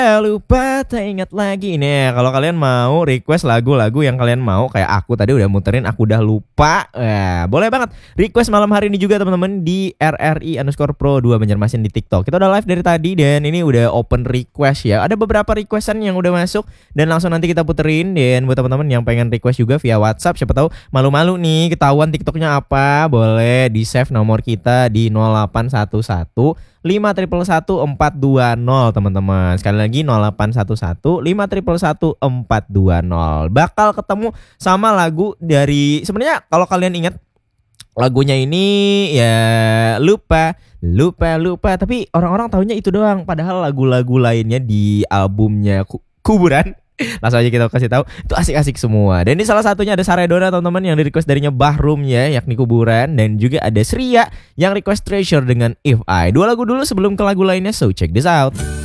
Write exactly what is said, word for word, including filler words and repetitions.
Eh, lupa tak ingat lagi nih. Kalau kalian mau request lagu-lagu yang kalian mau, kayak aku tadi udah muterin Aku Udah Lupa, eh, boleh banget request malam hari ini juga teman-teman di R R I underscore pro dua Banjarmasin di TikTok. Kita udah live dari tadi dan ini udah open request ya. Ada beberapa requestan yang udah masuk dan langsung nanti kita puterin. Dan buat teman-teman yang pengen request juga via WhatsApp, siapa tahu malu-malu nih ketahuan TikToknya apa, boleh di save nomor kita di nol delapan satu satu lima satu satu empat dua nol teman-teman. Sekali lagi nol delapan satu satu lima satu satu empat dua nol. Bakal ketemu sama lagu dari, sebenarnya kalau kalian ingat lagunya ini ya lupa lupa lupa, tapi orang-orang tahunya itu doang, padahal lagu-lagu lainnya di albumnya Ku- Kuburan langsung aja kita kasih tahu itu asik-asik semua. Dan ini salah satunya ada Saredona teman-teman yang di request darinya Bahrum ya, yakni Kuburan, dan juga ada Sria yang request Treasure dengan If I. Dua lagu dulu sebelum ke lagu lainnya, so check this out.